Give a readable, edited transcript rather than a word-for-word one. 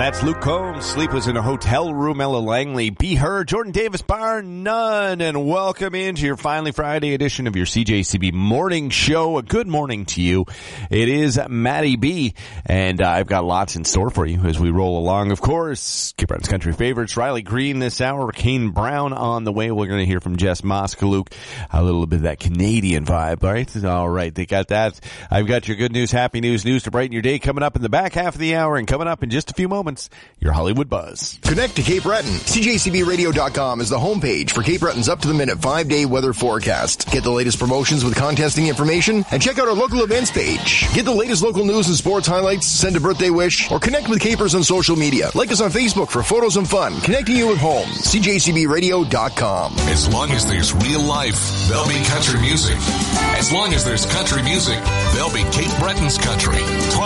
That's Luke Combs. Sleepless in a hotel room. Ella Langley. Be Her. Jordan Davis. Bar none. And welcome into your Finally Friday edition of your CJCB morning show. A good morning to you. It is Matty B. And I've got lots in store for you as we roll along. Of course, Cape Breton's country favorites. Riley Green this hour. Kane Brown on the way. We're going to hear from Jess Moskaluk. A little bit of that Canadian vibe, right? All right. They got that. I've got your good news, happy news to brighten your day coming up in the back half of the hour, and coming up in just a few moments, your Hollywood Buzz. Connect to Cape Breton. CJCBradio.com is the homepage for Cape Breton's up-to-the-minute 5-day weather forecast. Get the latest promotions with contesting information, and check out our local events page. Get the latest local news and sports highlights, send a birthday wish, or connect with Capers on social media. Like us on Facebook for photos and fun. Connecting you at home. CJCBradio.com. As long as there's real life, there'll be country music. As long as there's country music, there'll be Cape Breton's country.